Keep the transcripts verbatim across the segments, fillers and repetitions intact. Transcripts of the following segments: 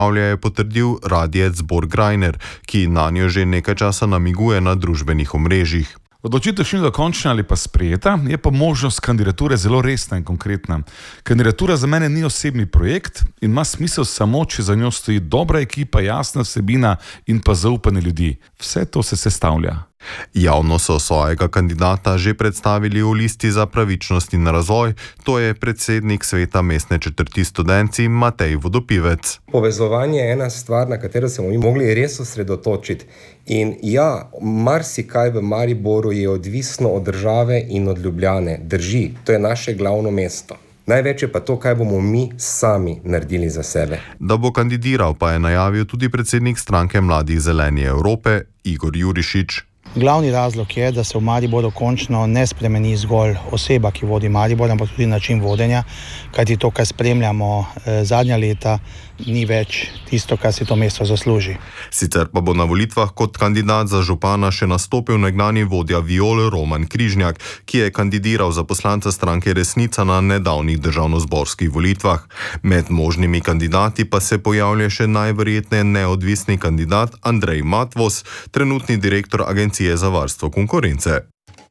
je potrdil radijec Borg-Greiner, ki nanjo že nekaj časa namiguje na družbenih omrežjih. Odločitev še ni dokončna ali pa sprejeta, je pa možnost kandidature zelo resna in konkretna. Kandidatura za mene ni osebni projekt in ima smisel samo, če za njo stoji dobra ekipa, jasna vsebina in pa zaupanje ljudi. Vse to se sestavlja. Javno so svojega kandidata že predstavili v listi za pravičnost in razvoj, to je predsednik sveta mestne četrti Studenci Matej Vodopivec. Povezovanje je ena stvar, na katero se bomo mogli res osredotočiti. In ja, marsikaj v Mariboru je odvisno od države in od Ljubljane. Drži, to je naše glavno mesto. Največ je pa to, kaj bomo mi sami naredili za sebe. Da bo kandidiral, pa je najavil tudi predsednik stranke Mladih zeleni Evrope Igor Jurišič. Glavni razlog je, da se v Mariboru končno ne spremeni zgolj oseba, ki vodi Maribor, ampak tudi način vodenja, kajti to, kar spremljamo eh, zadnja leta, ni več tisto, kar si to mesto zasluži. Sicer pa bo na volitvah kot kandidat za župana še nastopil nekdanji vodja Viol Roman Križnjak, ki je kandidiral za poslanca stranke Resnica na nedavnih državnozborskih volitvah. Med možnimi kandidati pa se pojavlja še najverjetneje neodvisni kandidat Andrej Matvos, trenutni direktor Agencije za varstvo konkurence.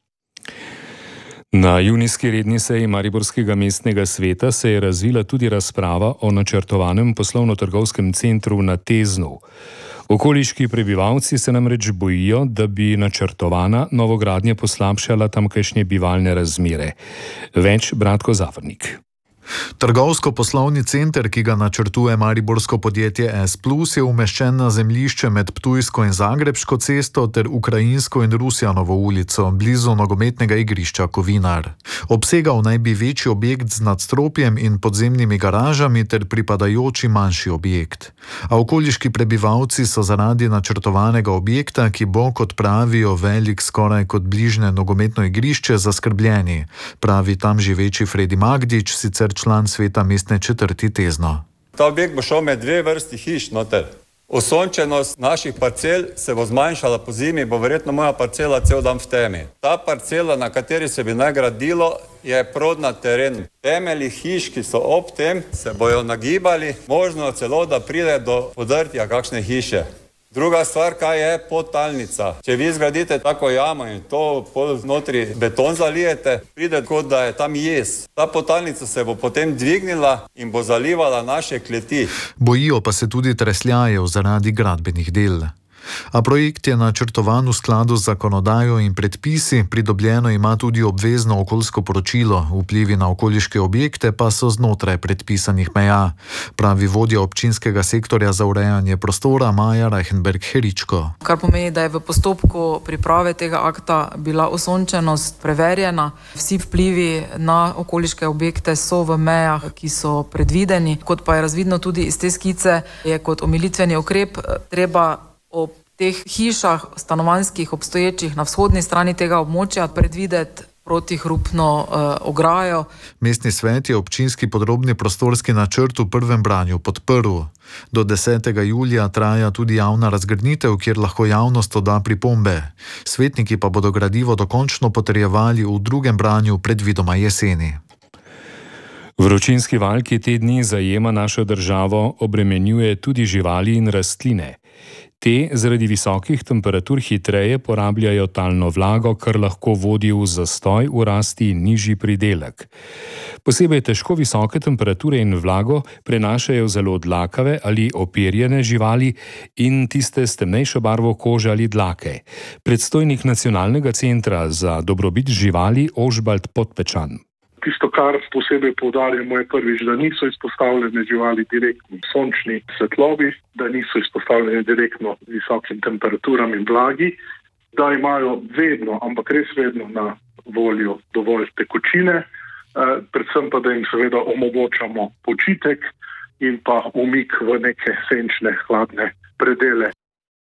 Na junijski redni seji Mariborskega mestnega sveta se je razvila tudi razprava o načrtovanem poslovno-trgovskem centru na Teznu. Okoliški prebivalci se namreč bojijo, da bi načrtovana novogradnja poslabšala tamkajšnje bivalne razmere. Več Bratko Zavrnik. Trgovsko-poslovni center, ki ga načrtuje mariborsko podjetje S plus, je umeščen na zemljišče med Ptujsko in Zagrebško cesto ter Ukrajinsko in Rusjanovo ulico, blizu nogometnega igrišča Kovinar. Obsegal naj bi večji objekt z nadstropjem in podzemnimi garažami ter pripadajoči manjši objekt. A okoliški prebivalci so zaradi načrtovanega objekta, ki bo, kot pravijo, velik skoraj kot bližnje nogometno igrišče, zaskrbljeni, pravi tam živeči Fredi Magdič, sicer član sveta mestne četrti Tezno. Ta objekt bo šel med dve vrsti hiš noter. Osončenost naših parcel se bo zmanjšala po zimi, bo verjetno moja parcela cel dan v temi. Ta parcela, na kateri se bi naj gradilo, je prod na teren. Temelji hiš, ki so ob tem, se bojo nagibali, možno celo, da pride do podrtja kakšne hiše. Druga stvar, kaj je podtalnica. Če vi zgradite tako jamo in to pol znotri beton zalijete, pride kot da je tam jez. Ta podtalnica se bo potem dvignila in bo zalivala naše kleti. Bojijo pa se tudi tresljajev zaradi gradbenih del. A projekt je načrtovan v skladu z zakonodajo in predpisi, pridobljeno ima tudi obvezno okoljsko poročilo, vplivi na okoliške objekte pa so znotraj predpisanih meja, pravi vodja občinskega sektorja za urejanje prostora Maja Reichenberg-Heričko. Kar pomeni, da je v postopku priprave tega akta bila osončenost preverjena, vsi vplivi na okoliške objekte so v mejah, ki so predvideni, kot pa je razvidno tudi iz te skice, je kot omilitveni ukrep treba ob teh hišah stanovanjskih obstoječih na vzhodni strani tega območja predvideti protihrupno uh, ograjo. Mestni svet je občinski podrobni prostorski načrt v prvem branju podprl. Do desetega julija traja tudi javna razgrnitev, kjer lahko javnost odda pripombe. Svetniki pa bodo gradivo dokončno potrjevali v drugem branju predvidoma jeseni. Vročinski val, ki te dni zajema našo državo, obremenjuje tudi živali in rastline. Te zaradi visokih temperatur hitreje porabljajo talno vlago, kar lahko vodi v zastoj v rasti in nižji pridelek. Posebej težko visoke temperature in vlago prenašajo zelo dlakave ali operjene živali in tiste s temnejšo barvo kože ali dlake. Predstojnik Nacionalnega centra za dobrobit živali Ožbalt Podpečan. Tisto, kar posebej poudarjamo, je prvič, da niso izpostavljene živali direktno sončni svetlobi, da niso izpostavljene direktno visokim temperaturam in vlagi, da imajo vedno, ampak res vedno na voljo dovolj tekočine, predvsem pa, da jim seveda omogočamo počitek in pa umik v neke senčne, hladne predele.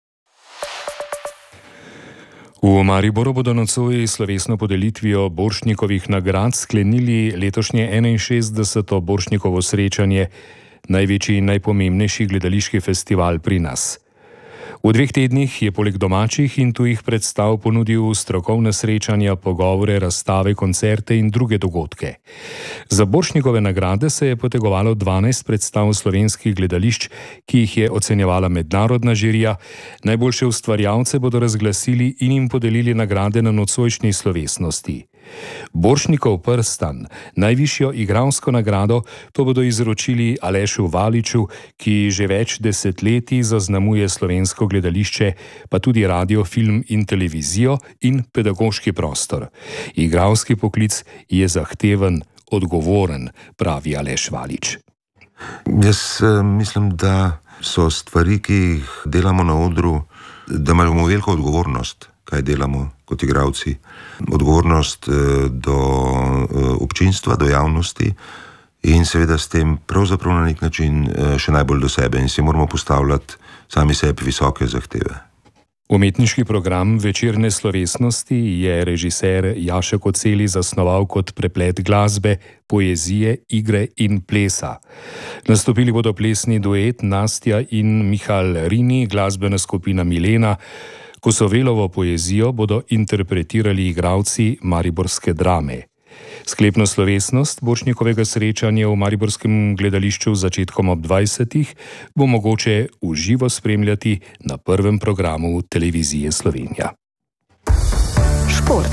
V Mariboru bodo nocoj slovesno podelitvijo Borštnikovih nagrad sklenili letošnje enainšestdeseto Borštnikovo srečanje, največji in najpomembnejši gledališki festival pri nas. V dveh tednih je poleg domačih in tujih predstav ponudil strokovne srečanja, pogovore, razstave, koncerte in druge dogodke. Za Borštnikove nagrade se je potegovalo dvanajst predstav slovenskih gledališč, ki jih je ocenjevala mednarodna žirija. Najboljše ustvarjalce bodo razglasili in jim podelili nagrade na nocojšnji slovesnosti. Borštnikov prstan, najvišjo igralsko nagrado, pa bodo izročili Alešu Valiču, ki že več desetletij zaznamuje slovensko gledališče, pa tudi radio, film in televizijo in pedagoški prostor. Igralski poklic je zahteven, odgovoren, pravi Aleš Valič. Jaz mislim, da so stvari, ki jih delamo na odru, da imamo veliko odgovornost, kaj delamo kot igralci. Odgovornost do občinstva, do javnosti in seveda s tem pravzaprav na nek način še najbolj do sebe in si moramo postavljati sami sebi visoke zahteve. Umetniški program večerne slovesnosti je režiser Jaša Koceli zasnoval kot preplet glasbe, poezije, igre in plesa. Nastopili bodo plesni duet Nastja in Mihael Rini, glasbena skupina Milena. Kosovelovo poezijo bodo interpretirali igralci mariborske drame. Sklepno slovesnost Borštnikovega srečanja v mariborskem gledališču začetkom ob dvajsetih bo mogoče v živo spremljati na prvem programu Televizije Slovenija. Šport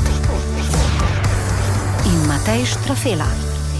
in Matej Štrafela.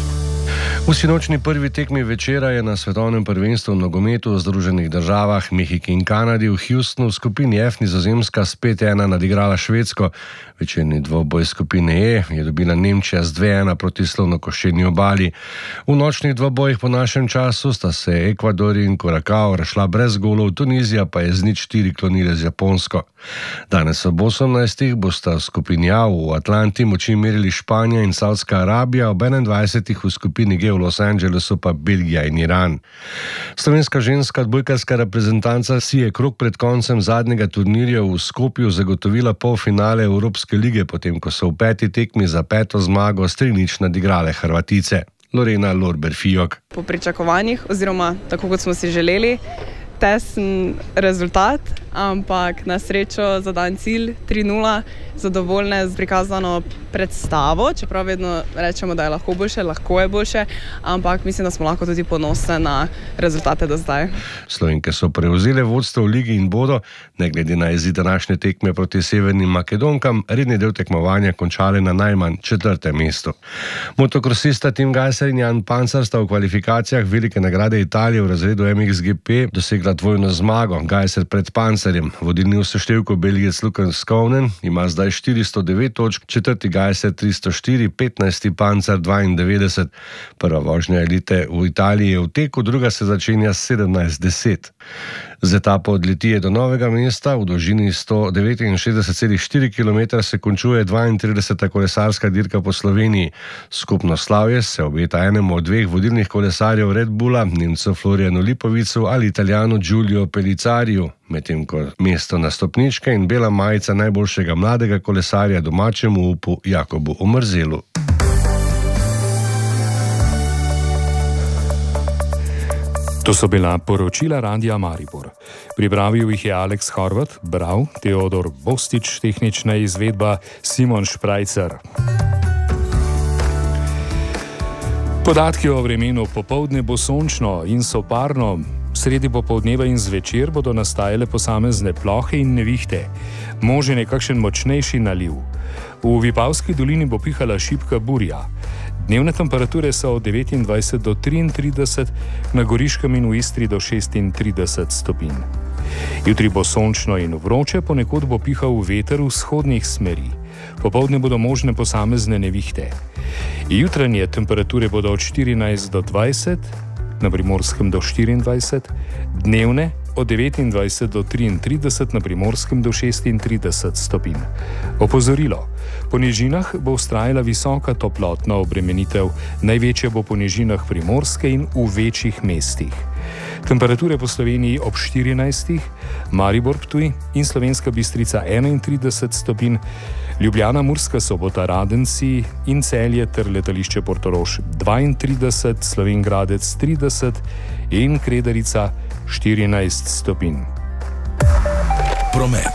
V sinočni prvi tekmi večera je na svetovnem prvenstvu v nogometu v Združenih državah, Mehiki in Kanadi v Houstonu v skupini F Nizozemska s pet ena nadigrala Švedsko. Večerni dvoboj skupine E je dobila Nemčija z dve ena proti Slonokoščeni obali. V nočnih dvobojih po našem času sta se Ekvador in Kurakao razšla brez golov, Tunizija pa je z nič štiri klonila z Japonsko. Danes ob osemnajstih bosta v skupini A v Atlanti moči merili Španija in Saudska Arabija, ob enaindvajsetih v skupini G v Los Angelesu pa Belgija in Iran. Slovenska ženska odbojkarska reprezentanca si je krog pred koncem zadnjega turnirja v Skopju zagotovila polfinale Evropske lige, potem ko so v peti tekmi za peto zmago s tri nič nadigrale Hrvatice. Lorena Lorber-Fijok. Po pričakovanjih, oziroma tako kot smo si želeli, tesen rezultat, ampak na srečo za dan cilj tri nula, zadovoljne z prikazano predstavo, čeprav vedno rečemo, da je lahko boljše, lahko je boljše, ampak mislim, da smo lahko tudi ponosne na rezultate do zdaj. Slovenke so prevzele vodstvo v ligi in bodo, ne glede na izid današnje tekme proti Severnim Makedonkam, redni del tekmovanja končale na najmanj četrtem mestu. Motokrosista Tim Gajser in Jan Pancar sta v kvalifikacijah velike nagrade Italije v razredu M X G P dosegla dvojno zmago. Gajser pred Pancarjem, vodilni v seštevku Belgijec Lukas Skounen ima zdaj štiristo devet točk, četrti Gajser tristo štiri, petnajsti Pancar dvaindevetdeset. Prva vožnja elite v Italiji je v teku, druga se začenja sedemnajst deset. Z etapo od Litije do Novega mesta v dolžini sto devetinšestdeset celih štiri kilometra se končuje dvaintrideseta kolesarska dirka po Sloveniji. Skupno slavje se obeta enemu od dveh vodilnih kolesarjev Red Bulla, Nemcu Florijanu Lipovicu ali Italijanu Giulio Pellizzariju, medtem ko mesto na stopničke in bela majica najboljšega mladega kolesarja domačemu upu Jakobu Omrzelu. To so bila poročila Radia Maribor. Pripravil jih je Aleks Horvat, bral Teodor Bostič, tehnična izvedba Simon Šprajcer. Podatki o vremenu: popoldne bo sončno in soparno, sredi popoldneva in zvečer bodo nastajale posamezne plohe in nevihte. Možen je kakšen močnejši naliv. V Vipavski dolini bo pihala šibka burja. Dnevne temperature so od devetindvajset do triintrideset, na Goriškem in v Istri do šestintrideset stopinj. Jutri bo sončno in vroče, ponekod bo pihal veter vzhodnih smeri. Popoldne bodo možne posamezne nevihte. Jutranje temperature bodo od štirinajst do dvajset, na Primorskem do štiriindvajset, dnevne od devetindvajset do triintrideset, na Primorskem do šestintrideset stopinj. Opozorilo: po nižinah bo vztrajala visoka toplotna obremenitev, največja bo po nižinah Primorske in v večjih mestih. Temperature po Sloveniji ob štirinajstih, Maribor, Ptuj in Slovenska Bistrica enaintrideset stopinj, Ljubljana, Murska Sobota, Radenci in Celje ter letališče Portorož dvaintrideset, Slovenj Gradec trideset in Kredarica štirinajst stopinj. Promet.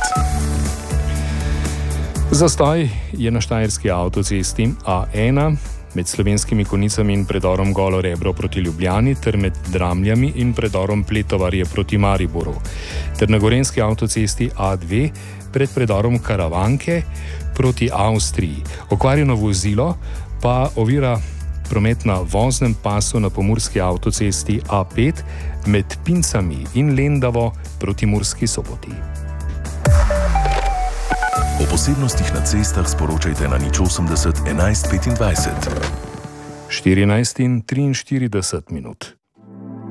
Zastoj je na štajerski avtocesti A ena med Slovenskimi Konjicami in predorom Golo Rebro proti Ljubljani ter med Dramljami in predorom Pletovarje proti Mariboru ter na gorenjski avtocesti A dve pred predorom Karavanke proti Avstriji. Okvarjeno vozilo pa ovira promet na voznem pasu na pomurski avtocesti A pet med Pincami in Lendavo proti Murski Soboti. O posebnostih na cestah sporočajte na nič osemdeset enajst petindvajset. štirinajst in triinštirideset minut.